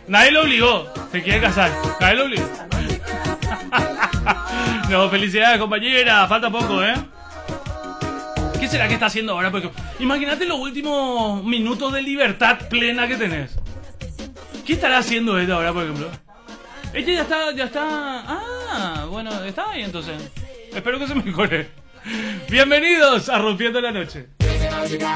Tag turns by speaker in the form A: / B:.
A: Nadie lo obligó. Se quiere casar. Nadie lo obligó. No, felicidades, compañera. Falta poco, ¿eh? ¿Qué será que está haciendo ahora? Porque imagínate los últimos minutos de libertad plena que tenés. ¿Qué estará haciendo ella ahora, por ejemplo? Ella ya está... Ah, bueno, está ahí entonces. Espero que se mejore. Bienvenidos a Rompiendo la Noche.